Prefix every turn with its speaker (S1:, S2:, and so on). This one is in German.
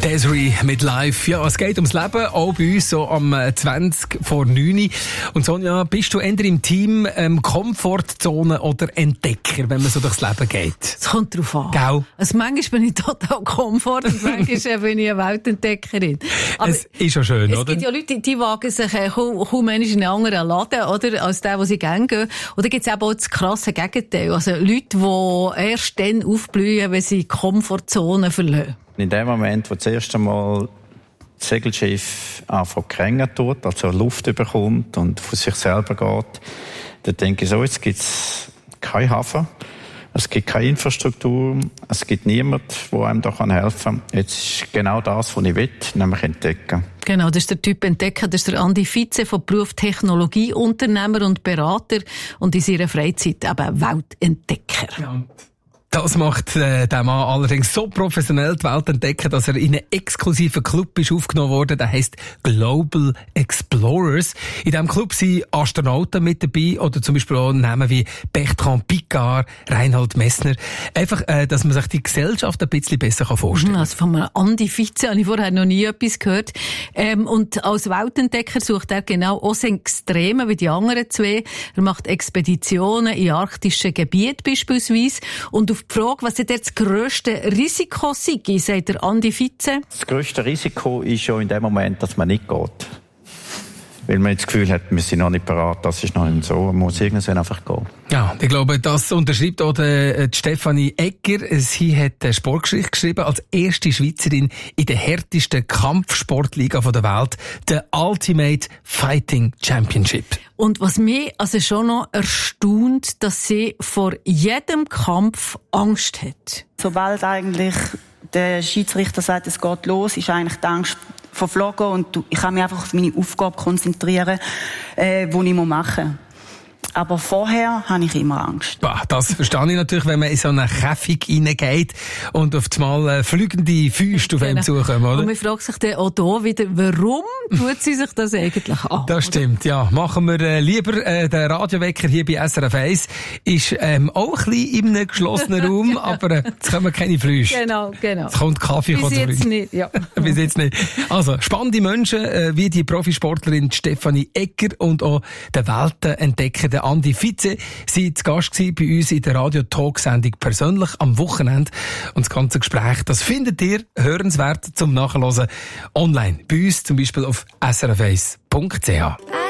S1: Desiree mit Live. Ja, es geht ums Leben, auch bei uns so am 20 vor 9. Und Sonja, bist du eher im Team Komfortzone oder Entdecker, wenn man so durchs Leben geht?
S2: Es kommt drauf an.
S1: Gell?
S2: Also manchmal bin ich total Komfort und manchmal bin ich eine Weltentdeckerin. Aber
S1: es ist schon schön,
S2: es
S1: oder?
S2: Es gibt ja Leute, die wagen sich kaum in einen anderen Laden, oder? Als der, wo sie gerne gehen. Oder gibt es eben auch das krasse Gegenteil. Also Leute, die erst dann aufblühen, wenn sie die Komfortzone verlassen.
S3: In dem Moment, wo das erste Mal das Segelschiff anfängt zu krängen tut, also Luft bekommt und von sich selber geht, dann denke ich so, jetzt gibt es keinen Hafen, es gibt keine Infrastruktur, es gibt niemanden, der einem da helfen kann. Jetzt ist genau das, was ich will, nämlich entdecken.
S2: Genau, das ist der Typ Entdecker, das ist der Andi Vize von Beruf Technologieunternehmer und Berater und in seiner Freizeit eben Weltentdecker.
S1: Ja. Das macht der Mann allerdings so professionell die Welt entdecken, dass er in einen exklusiven Club ist aufgenommen worden. Der heisst Global Explorers. In diesem Club sind Astronauten mit dabei oder zum Beispiel auch Namen wie Bertrand Piccard, Reinhold Messner. Einfach, dass man sich die Gesellschaft ein bisschen besser vorstellen kann.
S2: Also von einem Andi Vize habe ich vorher noch nie etwas gehört. Und als Weltentdecker sucht er genau auch das Extreme wie die anderen zwei. Er macht Expeditionen in arktischen Gebieten beispielsweise. Und auf die Frage, was das grösste Risiko sei, sagt der Andi Vize.
S3: Das grösste Risiko ist schon in dem Moment, dass man nicht geht. Weil man das Gefühl hat, wir sind noch nicht bereit, das ist noch nicht so, man muss irgendwann einfach gehen.
S1: Ja, ich glaube, das unterschreibt auch die Stefanie Egger. Sie hat Sportgeschichte geschrieben als erste Schweizerin in der härtesten Kampfsportliga der Welt, der Ultimate Fighting Championship.
S2: Und was mich also schon noch erstaunt, dass sie vor jedem Kampf Angst hat.
S4: Sobald eigentlich der Schiedsrichter sagt, es geht los, ist eigentlich die Angst verflogen und ich kann mich einfach auf meine Aufgabe konzentrieren, die ich machen muss. Aber vorher habe ich immer Angst.
S1: Das verstehe ich natürlich, wenn man in so einen Käfig reingeht und auf einmal fliegende Füße auf einem zukommen, oder?
S2: Und man fragt sich dann auch hier wieder, warum tut sie sich das eigentlich an?
S1: Das stimmt, ja. Machen wir lieber den Radiowecker hier bei SRF 1. Ist auch ein bisschen in einem geschlossenen Raum, aber jetzt kommen keine Früchte.
S2: Genau.
S1: Es kommt Kaffee.
S2: Bis jetzt nicht, ja.
S1: Bis jetzt nicht. Also, spannende Menschen, wie die Profisportlerin Stefanie Egger und auch der Weltenentdecker, der Andi Vize, sind zu Gast gewesen bei uns in der Radio-Talk-Sendung «Persönlich» am Wochenende. Und das ganze Gespräch, das findet ihr hörenswert zum Nachhören online. Bei uns zum Beispiel auf srf1.ch.